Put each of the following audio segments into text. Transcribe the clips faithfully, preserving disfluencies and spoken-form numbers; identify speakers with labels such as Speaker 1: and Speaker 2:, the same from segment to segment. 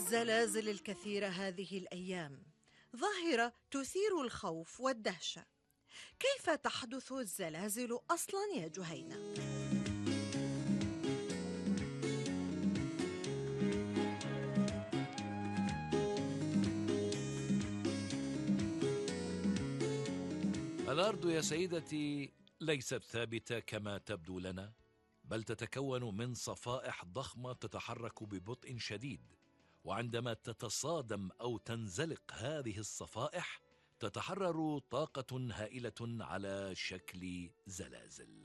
Speaker 1: الزلازل الكثيرة هذه الأيام ظاهرة تثير الخوف والدهشة. كيف تحدث الزلازل أصلاً يا جهينة؟
Speaker 2: الأرض يا سيدتي ليست ثابتة كما تبدو لنا، بل تتكون من صفائح ضخمة تتحرك ببطء شديد، وعندما تتصادم أو تنزلق هذه الصفائح تتحرر طاقة هائلة على شكل زلازل.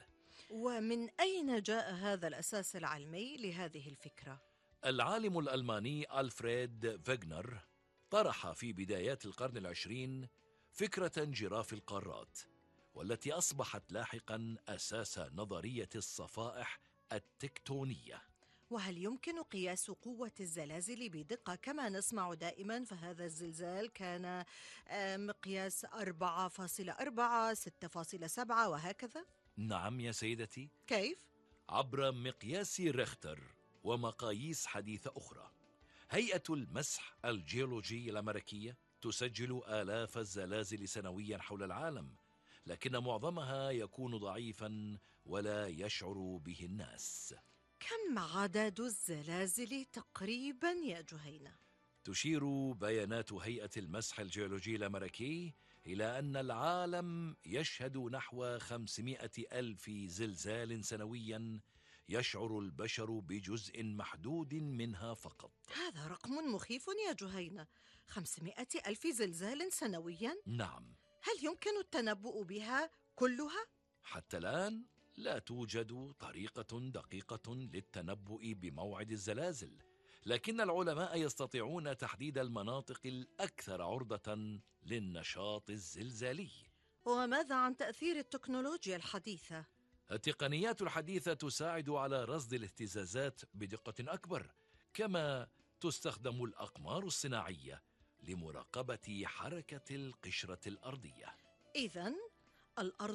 Speaker 1: ومن أين جاء هذا الأساس العلمي لهذه الفكرة؟
Speaker 2: العالم الألماني ألفريد فيغنر طرح في بدايات القرن العشرين فكرة جراف القارات، والتي أصبحت لاحقا أساس نظرية الصفائح التكتونية.
Speaker 1: وهل يمكن قياس قوة الزلازل بدقة كما نسمع دائما؟ فهذا الزلزال كان آه، مقياس أربعة فاصلة أربعة، ستة فاصلة سبعة وهكذا؟
Speaker 2: نعم يا سيدتي،
Speaker 1: كيف؟
Speaker 2: عبر مقياس ريختر ومقاييس حديثة أخرى. هيئة المسح الجيولوجي الأمريكية تسجل آلاف الزلازل سنويا حول العالم، لكن معظمها يكون ضعيفا ولا يشعر به الناس.
Speaker 1: كم عدد الزلازل تقريبا يا جهينة؟
Speaker 2: تشير بيانات هيئة المسح الجيولوجي الأمريكي إلى أن العالم يشهد نحو خمسمائة ألف زلزال سنويا، يشعر البشر بجزء محدود منها فقط.
Speaker 1: هذا رقم مخيف يا جهينة، خمسمائة ألف زلزال سنويا؟
Speaker 2: نعم.
Speaker 1: هل يمكن التنبؤ بها كلها؟
Speaker 2: حتى الآن لا توجد طريقة دقيقة للتنبؤ بموعد الزلازل، لكن العلماء يستطيعون تحديد المناطق الأكثر عرضة للنشاط الزلزالي.
Speaker 1: وماذا عن تأثير التكنولوجيا الحديثة؟
Speaker 2: التقنيات الحديثة تساعد على رصد الاهتزازات بدقة أكبر، كما تستخدم الأقمار الصناعية لمراقبة حركة القشرة الأرضية.
Speaker 1: إذن الأرض